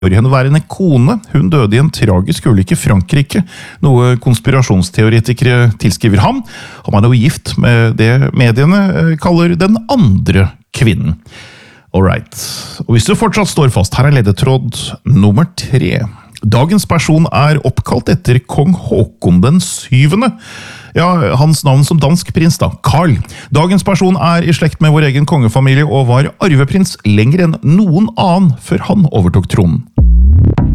henværende kone. Hun døde i en tragisk ulykke i Frankrike, noe konspirasjonsteoretikere tilskriver ham. Han var nå gift med det mediene kaller den andre kvinnen. Alright. Og hvis du fortsatt står fast, her er ledetråd nummer 3. Dagens person er oppkalt etter kong Håkon den 7. Ja, hans navn som dansk prins da, Karl. Dagens person er i slekt med vår egen kongefamilie og var arveprins lenger enn noen annen før han overtok tronen.